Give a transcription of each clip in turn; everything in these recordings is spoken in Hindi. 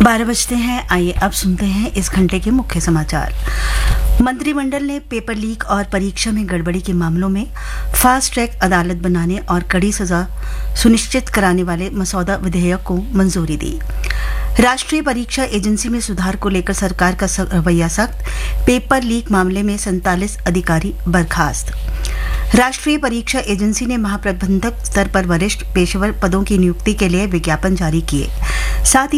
12 बजते हैं। आइए अब सुनते हैं इस घंटे के मुख्य समाचार। मंत्रिमंडल ने पेपर लीक और परीक्षा में गड़बड़ी के मामलों में फास्ट ट्रैक अदालत बनाने और कड़ी सजा सुनिश्चित कराने वाले मसौदा विधेयक को मंजूरी दी। राष्ट्रीय परीक्षा एजेंसी में सुधार को लेकर सरकार का रवैया सख्त। पेपर लीक मामले में 47 अधिकारी बर्खास्त। राष्ट्रीय परीक्षा एजेंसी ने महाप्रबंधक स्तर पर वरिष्ठ पेशेवर पदों की नियुक्ति के लिए विज्ञापन जारी किए। साथ ही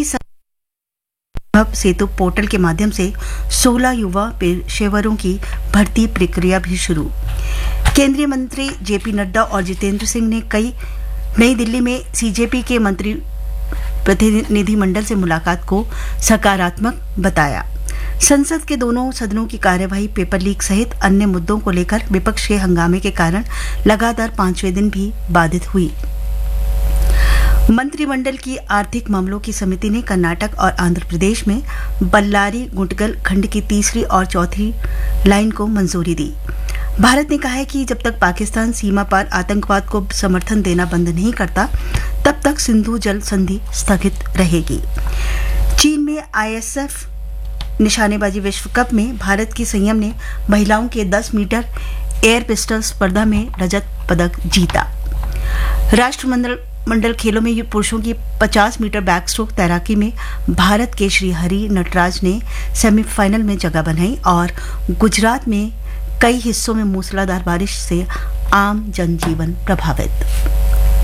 सेतु पोर्टल के माध्यम से 16 युवा पेशेवरों की भर्ती प्रक्रिया भी शुरू। केंद्रीय मंत्री जेपी नड्डा और जितेंद्र सिंह ने नई दिल्ली में सीजेपी के मंत्री प्रतिनिधिमंडल से मुलाकात को सकारात्मक बताया। संसद के दोनों सदनों की कार्यवाही पेपर लीक सहित अन्य मुद्दों को लेकर विपक्ष के हंगामे के कारण लगातार 5वें दिन भी बाधित हुई। मंत्रिमंडल की आर्थिक मामलों की समिति ने कर्नाटक और आंध्र प्रदेश में बल्लारी गुंटकल खंड की तीसरी और चौथी लाइन को मंजूरी दी। भारत ने कहा है कि जब तक पाकिस्तान सीमा पार आतंकवाद को समर्थन देना बंद नहीं करता, तब तक सिंधु जल संधि स्थगित रहेगी। चीन में आईएसएफ निशानेबाजी विश्व कप में भारत की संयम ने महिलाओं के 10 मीटर एयर पिस्टल स्पर्धा में रजत पदक जीता। राष्ट्रमंडल खेलों में पुरुषों की 50 मीटर बैकस्ट्रोक तैराकी में भारत के श्रीहरि नटराज ने सेमीफाइनल में जगह बनाई और गुजरात में कई हिस्सों में मूसलाधार बारिश से आम जनजीवन प्रभावित।